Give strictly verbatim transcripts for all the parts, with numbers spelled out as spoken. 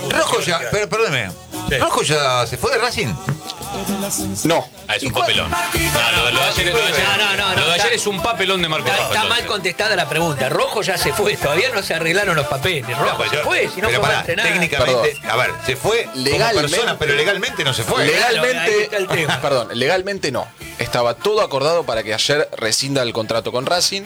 Rojo ya, pero, perdóneme. Sí. ¿Rojo ya se fue de Racing? No. Ah, es un papelón. No, no, lo de ayer, lo de ayer, no, no, no, lo de ayer está, es un papelón de Marco Está, Rojo. está mal contestada la pregunta. Rojo ya se fue, todavía no se arreglaron los papeles. Rojo No, se yo, fue, si no pero fue para, a entrenar. técnicamente, perdón. A ver, se fue legalmente, como persona, pero legalmente no se fue. Legalmente, Claro, ahí está el perdón, legalmente no. Estaba todo acordado para que ayer rescinda el contrato con Racing,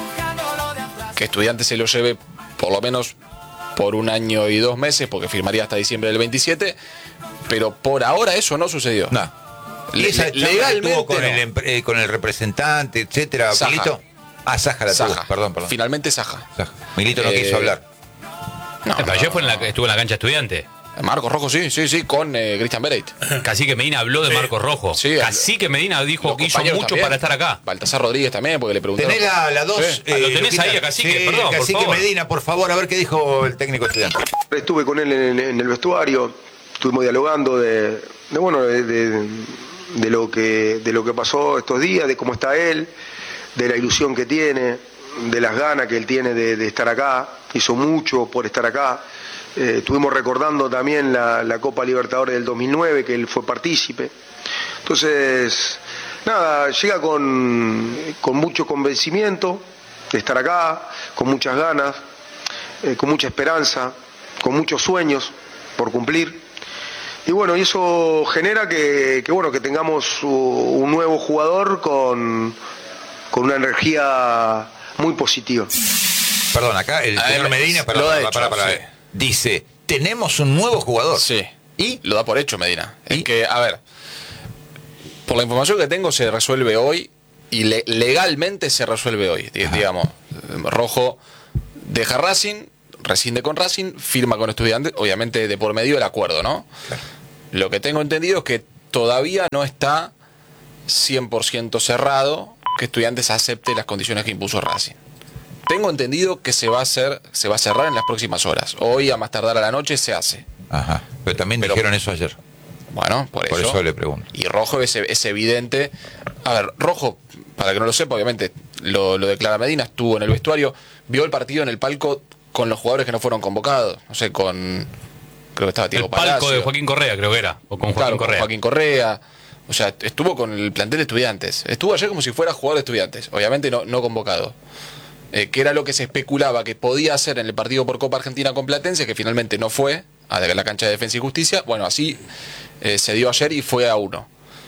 que Estudiantes se lo lleve por lo menos por un año y dos meses, porque firmaría hasta diciembre del veintisiete, pero por ahora eso no sucedió. No. ¿Y Le, esa legalmente con, no. el, eh, con el representante, etcétera, Saja. Milito? Ah, Saja la Saja. tuvo, perdón, perdón. Finalmente Saja. Saja. Milito no Eh, quiso hablar. No, Pero no, ayer fue en la, no. estuvo en la cancha Estudiante. Marcos Rojo, sí, sí, sí, con eh, Cristian Bereit. Cacique Medina habló de Marcos Rojo. Sí, Cacique Medina dijo Los que hizo compañeros mucho también. para estar acá. Baltasar Rodríguez también, porque le preguntaron. Tenés la, la dos. Sí. Ah, lo tenés Luquita. ahí a Cacique, Sí, perdón, por Cacique favor. Medina, por favor, a ver qué dijo el técnico estudiante. Estuve con él en, en el vestuario, estuvimos dialogando de, de bueno, de, de, de lo que de lo que pasó estos días, de cómo está él, de la ilusión que tiene, de las ganas que él tiene de, de estar acá. Hizo mucho por estar acá. Eh, estuvimos recordando también la, la Copa Libertadores del dos mil nueve, que él fue partícipe. Entonces, nada, llega con, con mucho convencimiento de estar acá, con muchas ganas, eh, con mucha esperanza, con muchos sueños por cumplir. Y bueno, y eso genera que, que, bueno, que tengamos un nuevo jugador con, con una energía muy positiva. Perdón, acá el A señor ver, Medina, lo perdón, ha para, hecho, para, para, sí. dice, tenemos un nuevo jugador. Sí. ¿Y? Lo da por hecho Medina. ¿Y? Es que, a ver, por la información que tengo se resuelve hoy y le, legalmente se resuelve hoy. Ajá. Digamos, Rojo deja Racing, rescinde con Racing, firma con Estudiantes, obviamente de por medio el acuerdo, ¿no? Claro. Lo que tengo entendido es que todavía no está cien por ciento cerrado que Estudiantes acepte las condiciones que impuso Racing. Tengo entendido que se va a hacer, se va a cerrar en las próximas horas. Hoy, a más tardar a la noche, se hace. Ajá. Pero también Pero, dijeron eso ayer. Bueno, por, por eso. eso le pregunto. Y Rojo es, es evidente. A ver, Rojo, para que no lo sepa, obviamente, lo, lo declara Medina, estuvo en el vestuario, vio el partido en el palco con los jugadores que no fueron convocados. No sé, con. Creo que estaba Diego El palco Palacio. de Joaquín Correa, creo que era. O con Joaquín claro, Correa. Con Joaquín Correa. O sea, estuvo con el plantel de Estudiantes. Estuvo ayer como si fuera jugador de Estudiantes. Obviamente no, no convocado. Eh, que era lo que se especulaba que podía hacer en el partido por Copa Argentina con Platense, que finalmente no fue a la cancha de Defensa y Justicia. Bueno, así eh, se dio ayer y fue a uno.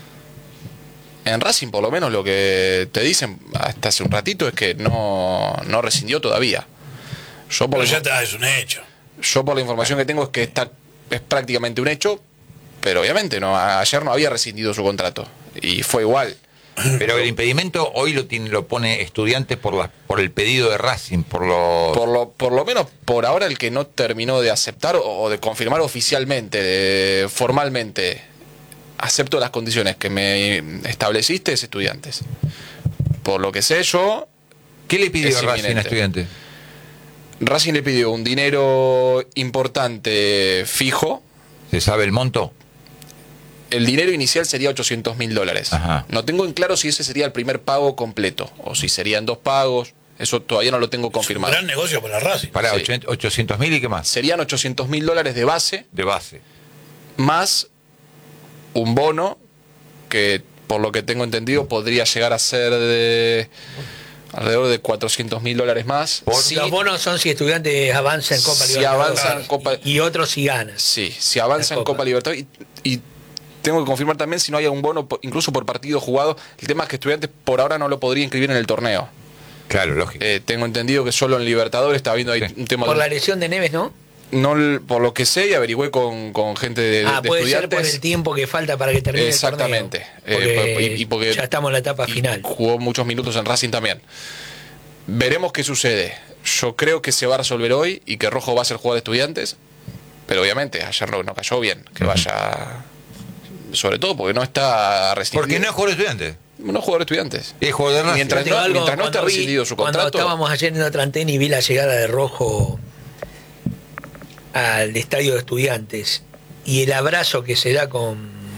En Racing, por lo menos, lo que te dicen hasta hace un ratito es que no, no rescindió todavía. Yo por Pero la, ya está, es un hecho. Yo por la información que tengo es que está, es prácticamente un hecho, pero obviamente no, ayer no había rescindido su contrato y fue igual. Pero el impedimento hoy lo tiene, lo pone Estudiantes por la, por el pedido de Racing, por lo... Por lo por lo menos por ahora el que no terminó de aceptar o, o de confirmar oficialmente, de, formalmente, acepto las condiciones que me estableciste es Estudiantes. Por lo que sé yo... ¿Qué le pidió a Racing inminente. a Estudiantes? Racing le pidió un dinero importante fijo. ¿Se sabe el monto? El dinero inicial sería ochocientos mil dólares. Ajá. No tengo en claro si ese sería el primer pago completo o si serían dos pagos. Eso todavía no lo tengo confirmado. Es un gran negocio para Racing. Para Sí. ochocientos mil y qué más. Serían ochocientos mil dólares de base, De base. más un bono que, por lo que tengo entendido, podría llegar a ser de alrededor de cuatrocientos mil dólares más. Por- Sí, Los bonos son si Estudiantes avanza en Copa Si Libertadores. avanza en Copa- Y, y otros si ganan. sí, si avanza La en Copa. Copa Libertadores. Y, y tengo que confirmar también si no hay un bono, po- incluso por partido jugado. El tema es que Estudiantes por ahora no lo podría inscribir en el torneo. Claro, lógico. Eh, tengo entendido que solo en Libertadores está habiendo ahí Sí. un tema Por de- la lesión de Neves, ¿no? no l- por lo que sé y averigüé con, con gente de, Ah, de puede ser Estudiantes. por el tiempo que falta para que termine Exactamente. el torneo. Eh, Porque y- y porque- ya estamos en la etapa y final. Jugó muchos minutos en Racing también. Veremos qué sucede. Yo creo que se va a resolver hoy y que Rojo va a ser jugador de Estudiantes, pero obviamente ayer no, no cayó bien que Ujú. vaya, sobre todo porque no está rescindido. Porque no es jugador de Estudiantes. No es jugador de Estudiantes. Es jugador de Racing. Mientras Te digo no- algo, mientras no esté cuando vi- rescindido su Cuando contrato- estábamos ayer en otra antena y vi la llegada de Rojo al estadio de Estudiantes y el abrazo que se da con,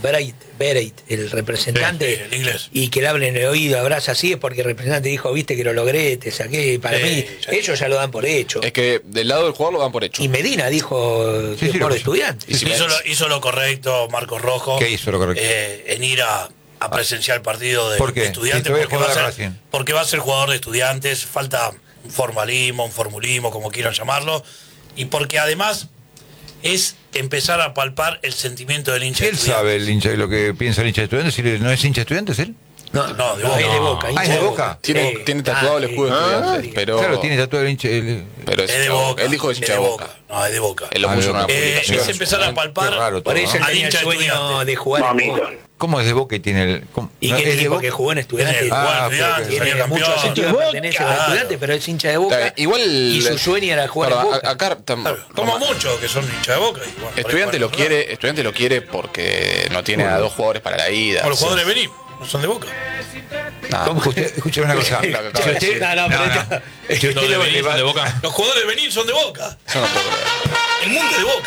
Bereit, Bereit, el representante, Sí, el inglés. y que le hablen en el oído, abraza así, es porque el representante dijo, viste que lo logré, te saqué. Para Sí, mí, ya- ellos ya lo dan por hecho. Es que del lado del jugador lo dan por hecho. Y Medina dijo Sí, que sí, por lo- estudiante. Y si hizo, me- lo, hizo lo correcto Marcos Rojo. ¿Qué hizo lo correcto? Eh, en ir a, a presenciar el partido de, ¿Por qué? de Estudiantes. Si todavía porque, va a juega ser, Racing. porque va a ser jugador de Estudiantes. Falta un formalismo, un formulismo, como quieran llamarlo. Y porque además es empezar a palpar el sentimiento del hincha de Él Estudiantes. sabe el hincha, lo que piensa el hincha de Estudiantes. Si no es hincha de Estudiantes, él. No, No, no, de no, Boca. es de No. Boca. Ah, hincha ¿es de Boca? Tiene, Sí. tiene tatuado Ah, el escudo de sí. Estudiantes, Ah, pero, Claro, tiene tatuado el hincha. el- pero es, Es de Boca. él dijo que es es hincha de Boca. No, es de Boca. Él lo Ah, puso en de una Boca. Eh, publicación. es empezar a palpar. Qué raro todo, Por eso él ¿no? Al tenía el hincha de sueño Estudiantes. de jugar en Boca. ¿Cómo es de Boca y tiene el. cómo- Y no, que es de sí, porque Boca? jugó en Estudiantes. Jugó en Ah, Estudiantes, ok, ok. salió Tiene campeón. muchos sitios que pertenece a Claro. Estudiantes, pero es hincha de Boca. Está bien, igual y su sueño era jugar en Perdón, Boca. a- acá tam- Claro, como muchos que son hincha de Boca. y bueno, por ahí Estudiante lo juegan. quiere, Estudiante lo quiere porque no tiene a dos jugadores para la ida. Como los Sí. jugadores de Benín, no son de Boca. Nada. ¿Cómo? Usted- Escúcheme una cosa. Lo que acabo Si de usted- decir. No, no, pero no, esto- no. Si usted Los de le va- Benín le son va- de Boca. Los jugadores de Benín son de Boca. Yo no puedo creer. El mundo es de Boca.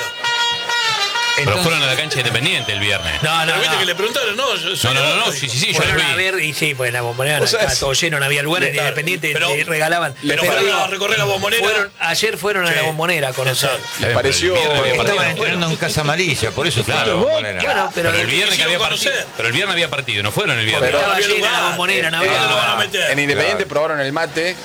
Pero Entonces- fueron a la cancha Independiente el viernes. No, no, Pero viste no. que le preguntaron, no, yo soy No, no, de no, Boca, no, sí, dijo. sí, sí, yo Fueron lo a vi. ver, y sí, pues en la bombonera O sea, estaba es- todo lleno, no había lugares, Claro, Independiente pero- te regalaban. Pero Pero fueron digo, a recorrer la bombonera. Fueron, ayer fueron a la Sí. bombonera a conocer. Exacto. Les pareció. Pero el viernes había Estaban partido. entrenando en Casa Amarilla, por eso Claro. fue a la bombonera. Claro, pero, Pero el viernes que quisieron había conocer. partido. Pero el viernes había partido, no fueron el viernes. Pero- estaba había llena la lugar. bombonera, no Eh, había ¿dónde lo van a nada. meter? En Independiente Claro. probaron el mate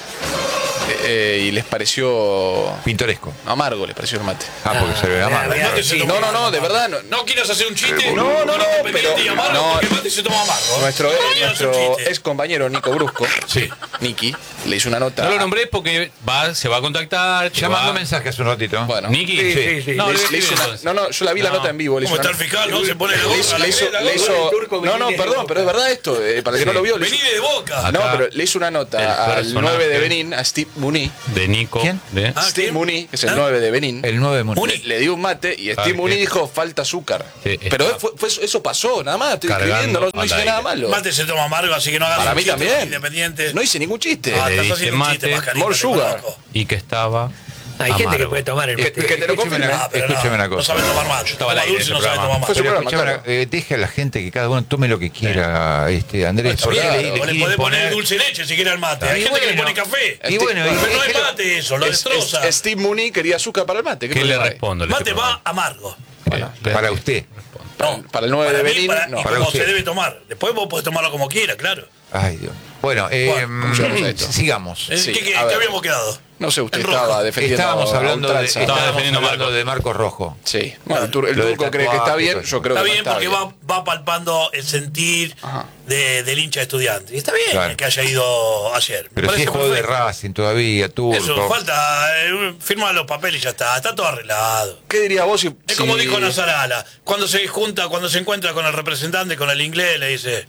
eh, y les pareció Pintoresco. amargo, les pareció el mate. Ah, porque se ve Ah, amargo. El mate se Sí. toma No, no, no, amargo. de verdad no. No quieras hacer un chiste. No, no, no, Independiente pero- y amargo, no. porque el mate se toma amargo. Nuestro, No quieras hacer un nuestro chiste. ex compañero Nico Brusco, Sí. Niki, le hizo una nota. No lo nombré porque va, se va a contactar. te Ya va- mandó mensaje hace un ratito. Bueno, Niki. Sí, sí, sí. No, le, le voy a le hizo escribir una- entonces. no, no, yo la vi la No. nota en vivo. Le ¿Cómo hizo está una- el fiscal? No se pone la le gorra. hizo, la le hizo, remera, le la hizo- gorra. el turco no, no, Benítez de perdón, Boca. pero es verdad esto, eh, para el que no lo vio. Le hizo- Vení de Boca. Ah, no, Acá, pero le hizo una el nota al personaje. nueve de Benín, a Steve Mooney. De Nico. ¿Quién? De... Ah, Steve ¿quién? Mooney, que es el ¿Ah? nueve de Benín. El nueve de Muni. Muni. Le, le dio un mate y Claro, Steve Mooney que- dijo falta azúcar. Sí, pero está- fue- fue- eso pasó, nada más. Estoy Cargando escribiendo, no, no hice al nada aire. malo. Mate se toma amargo, así que no hagas Para un mí chiste también. Independiente. No hice ningún chiste. Ah, Le estás dice haciendo un chiste, mate, mascarita, more te sugar. conozco. Y que estaba. Hay gente que amargo. puede tomar el Que- mate. que te lo Escúcheme confirme. una- Ah, pero escúcheme no, una cosa. No sabe tomar mate. estaba al Toma aire dulce y ese no sabe programa. tomar mate. Fue su Pero programa, escúchame, claro. eh, deje a la gente que cada uno tome lo que quiera, este Andrés. Está porque bien, le- o le le quiere podés poner imponer- dulce de leche si quiere al mate. Hay Y gente que le bueno. pone café. Y bueno, y- Pero no es es que lo- mate eso, lo Es- destroza. es- Steve Mooney quería azúcar para el mate. ¿Qué le problema hay? respondo? Mate va amargo. Bueno, para usted. No, Para el nueve de mí, Benín, para- no. y Para como usted. se debe tomar. Después vos podés tomarlo como quieras, claro. Ay, Dios. Bueno, eh, Bueno, ¿cómo llegamos a esto? sigamos. Eh, Sí, ¿Qué, qué- a qué ver. habíamos quedado? No sé, usted En rojo. estaba defendiendo Estábamos a hablando de, ultranza. estábamos defendiendo a hablando Marco. de Marco Rojo. Sí, bueno, el, tur- el Lo del turco cree que está tatuaje, bien, todo yo eso. creo Está que no bien está porque bien. va, va palpando el sentir Ajá. de, del hincha de Estudiantes. Y está bien Claro. que haya ido ayer. Me Pero si parece es juego de perfecto. Racing todavía, Turco. Eso, falta, eh, firma los papeles y ya está. Está todo arreglado. ¿Qué diría vos si, Es como si- dijo Nazarala, cuando se junta, cuando se encuentra con el representante, con el inglés, le dice,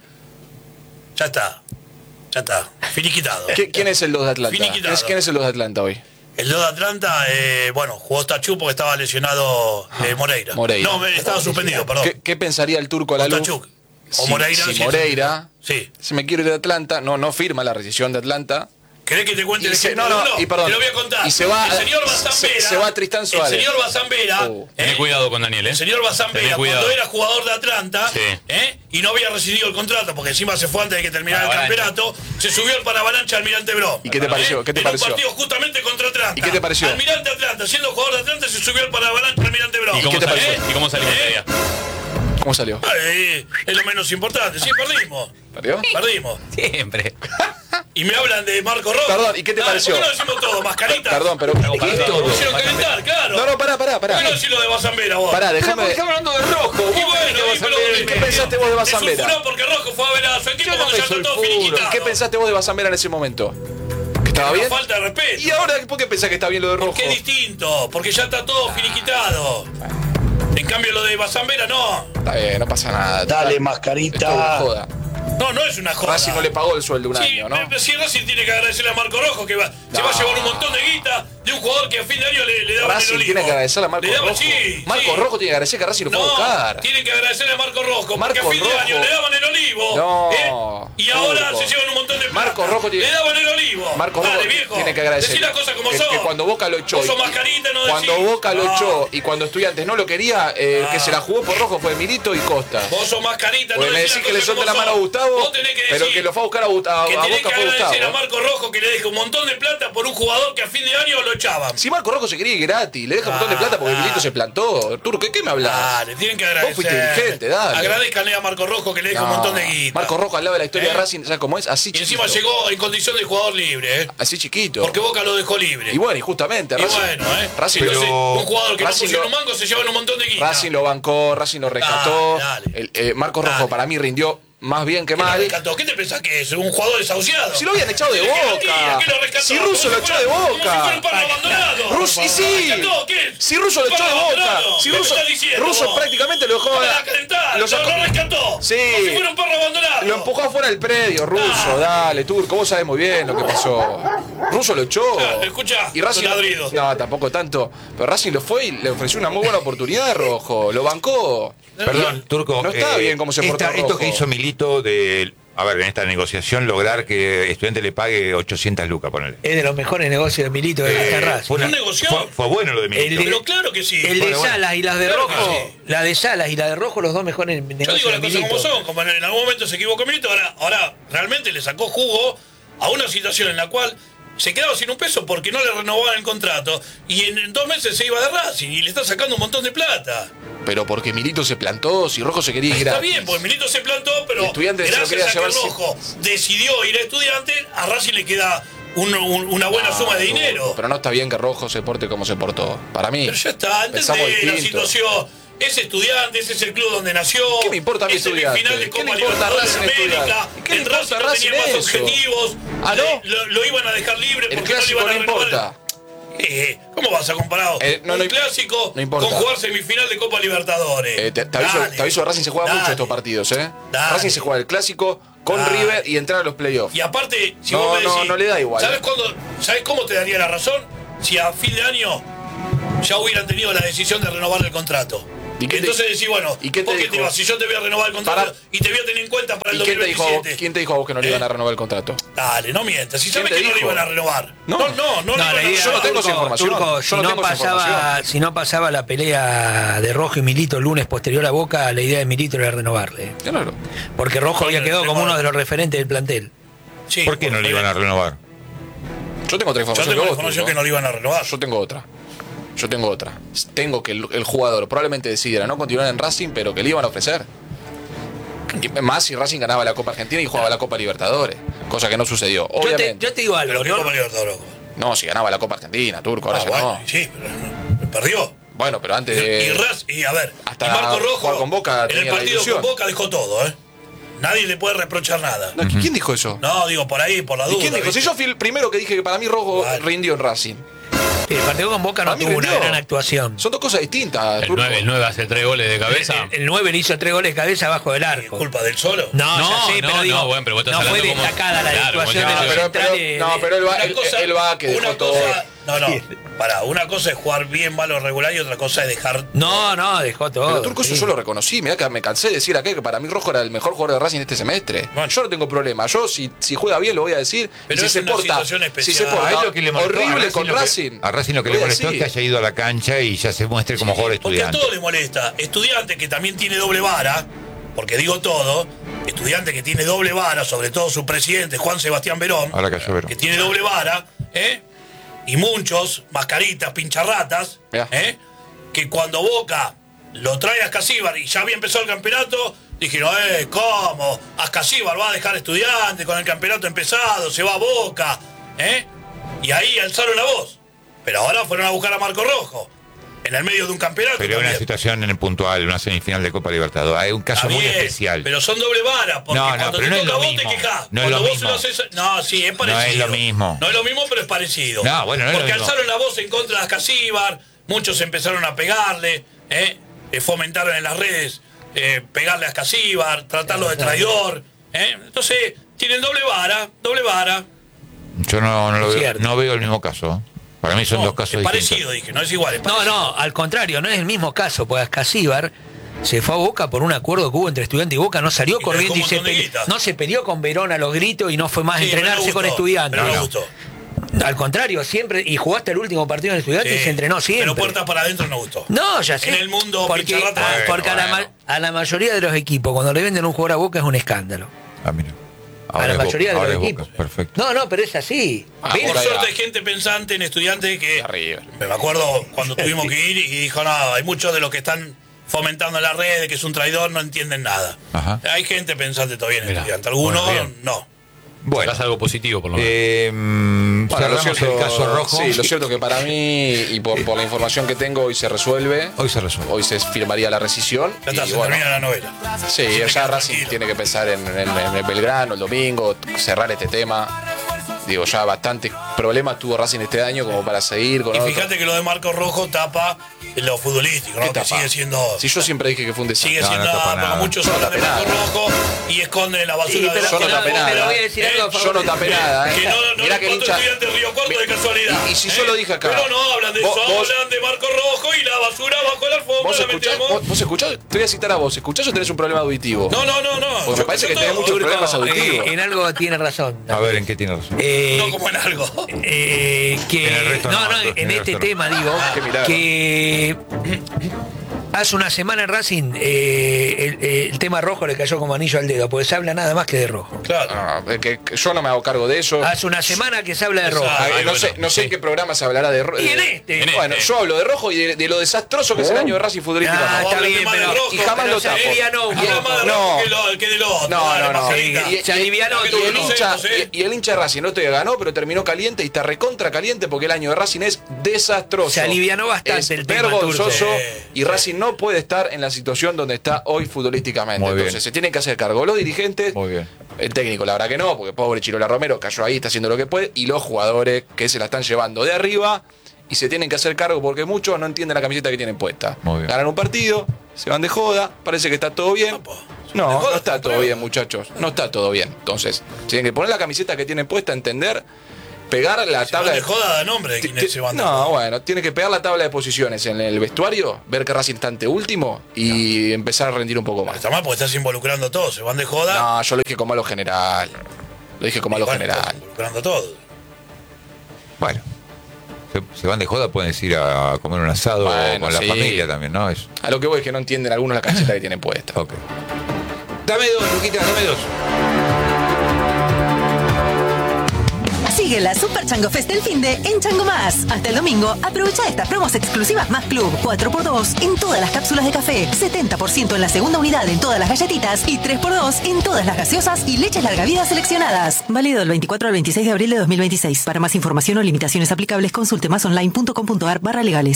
ya está, ya está, finiquitado. ¿Qui- ¿Quién es el dos de Atlanta? Finiquitado. ¿Quién es, quién es el dos de Atlanta hoy? El dos de Atlanta, eh, bueno, jugó Tachú porque estaba lesionado eh, Moreira. Moreira. No, me- estaba suspendido, perdón. ¿Qué, qué pensaría el turco a la O luz? Tachuk. O Si- Moreira. Si sí, Moreira, Sí. si me quiero ir de Atlanta, no, no firma la rescisión de Atlanta. ¿Querés que te cuente el Y se- ejemplo no, no, de uno? y perdón. Te lo voy a contar. Y se va- el señor se- Bazambera. se va Tristán Suárez. El señor Bazambera. Oh. Tené ¿eh? cuidado con Daniel, ¿eh? El señor Bazambera, Tené cuidado. cuando era jugador de Atlanta, Sí. ¿eh? y no había rescindido el contrato, porque encima se fue antes de que terminara el Paravalancha. campeonato, se subió al Paravalancha Almirante Brown. ¿Y qué te pareció? ¿Qué te en pareció? un partido justamente contra Atlanta. ¿Y qué te pareció? Almirante Atlanta, siendo jugador de Atlanta, se subió al Paravalancha Almirante Brown. ¿Y cómo, qué te salió? pareció? ¿Y cómo salimos ese día? ¿Cómo salió? Eh, es lo menos importante. Sí, perdimos. ¿Perdió? Perdimos. Siempre. Y me hablan de Marco Rojo. Perdón, ¿y qué te Dale, pareció? ¿por qué no decimos todo? ¿Mascarita? Perdón, pero. para ¿qué es todo. todo? Lo hicieron calentar, claro. No, no, pará, pará, ¿Por qué no pará. decís lo de Bazambera vos? Pará, déjame. Estamos hablando de Rojo. Y bueno, y pero- ¿Qué pensaste vos de Es Bazambera? un furor porque Rojo fue a ver a su equipo Yo no cuando me ya está todo sulfuro. finiquitado. ¿Qué pensaste vos de Bazambera en ese momento? ¿Que estaba Una bien? falta de respeto. ¿Y ahora por qué pensás que está bien lo de Rojo? Porque es distinto, porque ya está todo finiquitado. En cambio lo de Bazambera no. Está bien, no pasa nada. Dale, Esto mascarita. es joda. No, no es una joda. Racing no le pagó el sueldo un Sí, año, ¿no? pero si Racing tiene que agradecerle a Marco Rojo que va, se No. va a llevar un montón de guita de un jugador que a fin de año le, le daban el Racing olivo. tiene que agradecerle a Marco Le daban- Rojo. sí, Marco sí. Rojo tiene que agradecer que Racing lo fue a No, buscar. tienen que agradecerle a Marco Rojo, Marco porque a fin de Rojo. año le daban el olivo. No, ¿eh? Y ahora Turco. se llevan un montón de plata. Marco Rojo tiene- Le daban el olivo. Marco Dale, Rojo viejo. tiene que agradecer Decí las cosas como que, son. que cuando Boca lo echó Vos sos y- mascarita, no cuando decís. Boca lo No. echó y cuando Estudiantes no lo quería, eh, Ah. que se la jugó por Rojo fue Milito y Costa. Vos sos mascarita, Porque no me decís decís las que le cosas solte como la mano a son. Gustavo, Vos tenés que pero decir que lo fue a buscar a, Gust- a- que a tenés Boca que fue Gustavo. agradecer a Marco Rojo que le deja un montón de plata por un jugador que a fin de año lo echaban. Si Marco Rojo se quería ir gratis, le deja un montón de plata porque Ah, Milito se plantó. Turco, ¿qué, qué me hablas? Dale, tienen que agradecer. Vos fuiste dirigente, dale. Agradezcanle a Marco Rojo que le deja No, un montón de guita. Marco Rojo al lado de la historia ¿Eh? de Racing, ¿sabes cómo es? Así Y encima chiquito. llegó en condición de jugador libre, ¿eh? Así chiquito. Porque Boca lo dejó libre. Y bueno, y justamente, Y Racing, bueno, ¿eh? Racing, Entonces, Pero- un jugador que Racing no pusieron lo- un mango se llevan un montón de guita. Racing lo bancó, Racing lo rescató. Dale, dale. El, eh, Marco Rojo Dale. para mí rindió más bien que ¿Qué lo mal. rescató? ¿Qué te pensás que es? ¿Un jugador desahuciado? Si lo habían echado de ¿Qué Boca. garantía? ¿Qué lo rescató? Si Russo Como lo echó fuera- de como Boca. si fuera un perro abandonado. Russo, y sí. ¿Lo rescató? ¿Qué? Si Russo lo ¿Un echó de perro Boca. abandonado? Si ¿Qué me Russo, estás diciendo Russo vos? prácticamente lo dejó. No me la calentás, lo lo, sacó- lo rescató. Sí. Como si fuera un perro abandonado. Lo empujó afuera del predio, Russo. Dale, Turco, vos sabés muy bien lo que pasó. Russo lo echó. Claro, escuchá, y Racing. tu ladrido. No, tampoco tanto. Pero Racing lo fue y le ofreció una muy buena oportunidad, Rojo. Lo bancó. Perdón, Turco. No está eh, bien cómo se portó esta- Esto Rojo. que hizo Milito de, a ver, en esta negociación, lograr que Estudiante le pague ochocientas lucas, ponele. Es de los mejores negocios de Milito de Eh, la Racing. fue, una- ¿Un negocio? fue, fue bueno lo de Milito. El de- Pero claro que sí. El de Bueno, bueno. Salas y las de Claro que Rojo, sí. la de Salas y la de Rojo, los dos mejores negocios Yo digo las de cosas como Milito. son, como en, en algún momento se equivocó Milito, ahora, ahora realmente le sacó jugo a una situación en la cual se quedaba sin un peso porque no le renovaban el contrato y en, en dos meses se iba de Racing y le está sacando un montón de plata. Pero porque Milito se plantó, si Rojo se quería ir Está gratis. bien, porque Milito se plantó, pero Estudiantes se lo gracias quería a que llevar sin- Rojo decidió ir a Estudiantes, a Racing le queda un- un- una buena No, suma de Turco, dinero. Pero no está bien que Rojo se porte como se portó. Para mí. Pero ya está, pensamos entendés la distinto. situación. Es estudiante, ese es el club donde nació. ¿Qué me importa a mí es Estudiante? semifinal de ¿Qué Copa le importa a Libertadores de Racing América. Estudiante? ¿Qué le En importa Racing a no Racing tenía más eso? objetivos. ¿Ah, no? Le- Lo, lo iban a dejar libre El porque no le clásico iban a no renovar. importa. Eh, ¿Cómo vas a comparar Eh, no, un no, clásico no importa. con jugar semifinal de Copa Libertadores? Eh, te, te aviso, Dale, te aviso, Racing se juega dale. mucho estos partidos, ¿eh? Dale. Racing se juega el clásico con Dale. River y entrar a los playoffs. Y aparte, si No, vos me no, decís, no le da igual. ¿sabes, cuándo, ¿sabes cómo te daría la razón? Si a fin de año ya hubieran tenido la decisión de renovar el contrato. ¿Y qué te- Entonces decís, bueno, ¿y qué te ¿por qué dijo? te vas? Si yo te voy a renovar el contrato Para- y te voy a tener en cuenta para el ¿Y quién te, dijo a vos, dos mil veintisiete. quién te dijo a vos que no le ¿Eh? iban a renovar el contrato? Dale, no mientas. Si ¿Quién sabes te que no le dijo? iban a renovar. No. No, no, no, No, le la iban a idea, yo no tengo renovar. esa información. Turco, Yo si, no no tengo esa pasaba, información. si no pasaba la pelea de Rojo y Milito el lunes posterior a Boca, la idea de Milito era renovarle. Claro. Porque Rojo había Bueno, quedado como bueno. uno de los referentes del plantel. Sí, ¿Por qué no bueno, le iban a renovar? Yo tengo otra Yo información tengo que la vos, información Turco. que no le iban a renovar. Yo tengo otra. Yo tengo otra. Tengo que el, el jugador probablemente decidiera no continuar en Racing, pero que le iban a ofrecer. Y más si Racing ganaba la Copa Argentina y jugaba la Copa Libertadores. Cosa que no sucedió. Yo te, Obviamente. yo te digo algo, Pero qué ¿no? Copa Libertadores. No, si ganaba la Copa Argentina, Turco, ahora Ah, ya bueno, no. sí, pero perdió. Bueno, pero antes Y, de. y Raz- y a ver, hasta y Marco Rojo jugar con Boca en tenía el la partido ilusión. con Boca dejó todo, ¿eh? Nadie le puede reprochar nada. No, ¿quién dijo eso? No, digo, por ahí, por la ¿Y duda. quién dijo? ¿viste? Si yo fui el primero que dije que para mí Rojo Vale. rindió en Racing. Sí, el partido con Boca no Para mí tuvo una rindió. gran actuación. Son dos cosas distintas, El Turco. nueve, el nueve hace tres goles de cabeza. El, el nueve le hizo tres goles de cabeza abajo del ¿Es arco. culpa del solo? No, No, ya sé, no, pero no, digo, bueno, pero vos estás no fue hablando como- destacada la Claro, actuación vos de ya- los pero, pero- centrales. no, pero él va, Una él, cosa- él va que dejó una todo. cosa, no, no, pará, una cosa es jugar bien, malo, regular y otra cosa es dejar. No, no, dejó todo. Pero Turco, eso sí. yo lo reconocí. Mirá que me cansé de decir acá que para mí Rojo era el mejor jugador de Racing este semestre. Bueno. Yo no tengo problema. Yo, si, si juega bien, lo voy a decir. Pero y si es se una porta, situación si especial. se porta A él lo que le molestó, a horrible Racing con lo que- Racing. A Racing lo que le voy a molestó es decir. que haya ido a la cancha y ya se muestre como jugador Porque a estudiante. todos le molesta. Estudiante que también tiene doble vara, porque digo todo, estudiante que tiene doble vara, sobre todo su presidente, Juan Sebastián Verón, Ahora cayó Verón. que tiene doble vara, ¿eh? Y muchos, mascaritas, pincharratas, Mirá. ¿eh? Que cuando Boca lo trae a Ascasíbar y ya había empezado el campeonato, dijeron, eh, ¿cómo? Ascasíbar va a dejar estudiante con el campeonato empezado, se va a Boca, ¿eh? Y ahí alzaron la voz. Pero ahora fueron a buscar a Marco Rojo, en el medio de un campeonato. Pero es una también. situación en el puntual, una semifinal de Copa Libertadores. Hay un caso Está muy bien, especial. Pero son doble vara, porque No, no, cuando pero te no es toca lo a vos te mismo. quejás. No es cuando lo vos mismo. lo haces. No, sí, es parecido. No es lo mismo. No es lo mismo, pero es parecido. No, bueno, no es lo porque mismo. alzaron la voz en contra de Ascasíbar, muchos empezaron a pegarle, ¿eh? Eh, fomentaron en las redes eh, pegarle a Ascasíbar, tratarlo de traidor. ¿Eh? Entonces, tienen doble vara, doble vara. Yo no, no, lo veo, Cierto. no veo el mismo caso. Para mí son No, dos casos es distintos. parecido, dije, no es igual. Es No, parecido. no, al contrario, no es el mismo caso, porque Ascasíbar se fue a Boca por un acuerdo que hubo entre Estudiantes y Boca, no salió Y corriendo le y dejó se un montón de peleó, guita. no se peleó con Verón a los gritos y no fue más a Sí, pero entrenarse no con gustó, Estudiantes. Pero no, No, no. gustó. Al contrario, siempre, y jugaste el último partido en Estudiantes Sí, y se entrenó siempre. Pero puertas para adentro no gustó. No, ya sé. En el mundo porque, pincharrata, ah, porque a, la, bueno. ma- a la mayoría de los equipos, cuando le venden un jugador a Boca es un escándalo. Ah, mira. A Ahora la es Boca, mayoría de ahora los es Boca, equipos. Perfecto. No, no, pero es así. Ah, ¿Ves? Por Boca suerte ya. hay gente pensante en Estudiantes que... Arriba. Me acuerdo cuando tuvimos que ir y dijo, no, hay muchos de los que están fomentando en las redes que es un traidor, no entienden nada. Ajá. Hay gente pensante todavía en Mirá, Estudiantes. Algunos bueno, bien. no. Bueno, Sacás algo positivo, por lo menos. eh, mm, Bueno, lo cerramos cierto, el caso Rojo. Sí, lo cierto que para mí, y por, por la información que tengo, hoy se resuelve. Hoy se resuelve. Hoy se firmaría la rescisión. Ya está, y se bueno, termina la novela. sí, te ya quedas Racing tranquilo. tiene que pensar en, en- en el Belgrano el domingo, cerrar este tema. Digo, ya bastantes problemas tuvo Racing este año como para seguir con Y otro. fíjate que lo de Marco Rojo tapa lo futbolístico, ¿no? ¿Qué Que tapa? sigue siendo... Si yo siempre dije que fue un desastre. Sigue No, siendo, no tapa porque nada. muchos No hablan de tapé Marco nada. Rojo y esconden la basura Sí, pero, de Yo no la tapé pero, nada, pero voy a ¿eh? decir ¿Eh? algo a favor Yo no de- tapé nada, ¿eh? Que no, no Mirá les que el contó hincha. Estudiantes de Río Cuarto de casualidad. Y, y si ¿eh? yo lo dije acá. Pero no hablan de Vos- eso, vos- hablan de Marco Rojo y la basura bajo la alfombra ¿Vos la escuchás? metemos. ¿Vos, vos escuchás? Te voy a citar a vos. ¿Escuchás o tenés un problema auditivo? No, no, no, no. Porque me Yo parece que escucho tenés todo. muchos problemas Turco, auditivos. eh, en algo tiene razón. A ver, ¿en qué tiene razón? Eh, No como en algo. eh, que En el resto no, no, no, en en el este resto no. tema digo qué milagro. que hace una semana en Racing eh, el, el tema rojo le cayó como anillo al dedo, porque se habla nada más que de rojo. Claro. No, no, que, que yo no me hago cargo de eso. Hace una semana que se habla de Exacto. rojo. Ah, Ay, no bueno, sé, no sé sí. en qué programa se hablará de rojo. Y en este. En Bueno, este. yo hablo de rojo y de, de lo desastroso que es el año de Racing futbolísticamente. Ah, está Habla bien, tema de pero- rojo, y jamás pero lo se tapo. alivianó un Y- poco más de no. rojo que, lo, que del otro. No, Dale, no, no. Marcelita. Y- y- Se alivianó que Y tú el, no sé, hincha, no sé. y, y el hincha de Racing no te ganó, pero terminó caliente y está recontra caliente porque el año de Racing es desastroso. Se alivianó bastante es el tema, vergonzoso Turco. y Racing no puede estar en la situación donde está hoy futbolísticamente. Muy bien. Entonces se tienen que hacer cargo los dirigentes. Muy bien. El técnico, la verdad que no, porque pobre Chirola Romero cayó ahí, está haciendo lo que puede. Y los jugadores que se la están llevando de arriba y se tienen que hacer cargo porque muchos no entienden la camiseta que tienen puesta. Muy bien. Ganan un partido, se van de joda, parece que está todo bien. Apa, No, de joda, no está todo prueba. bien, muchachos. No está todo bien. Entonces, tienen que poner la camiseta que tienen puesta, entender, pegar la Se tabla van de joda da nombre de Ti- quienes ti- se van de No, joda. bueno, tiene que pegar la tabla de posiciones en el vestuario, ver que Racing está ante último y empezar a rendir un poco más. Está mal porque estás involucrando todo. Se van de joda. No, yo lo dije como a lo general. Lo dije como a lo Bueno, general. estás involucrando todo. Bueno, se, se van de joda, pueden ir a comer un asado Bueno, con la sí. familia también, ¿no? Es, A lo que voy es que no entienden algunos la camiseta que tienen puesta. ok. Dame dos, Luquita, dame dos. Sigue la Super Chango Fest del finde en Chango Más. Hasta el domingo, aprovecha estas promos exclusivas Más Club. cuatro por dos en todas las cápsulas de café. setenta por ciento en la segunda unidad en todas las galletitas. Y tres por dos en todas las gaseosas y leches larga vida seleccionadas. Válido del veinticuatro al veintiséis de abril de dos mil veintiséis. Para más información o limitaciones aplicables, consulte más online punto com punto ar barra legales.